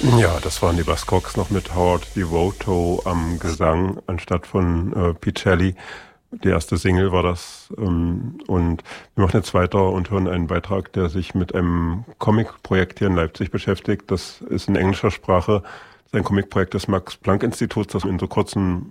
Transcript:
Ja, das waren die Buzzcocks noch mit Howard Devoto am Gesang anstatt von Pete Shelley. Die erste Single war das. Und wir machen jetzt weiter und hören einen Beitrag, der sich mit einem Comic-Projekt hier in Leipzig beschäftigt. Das ist in englischer Sprache. Das ist ein Comic-Projekt des Max-Planck-Instituts, das in so kurzen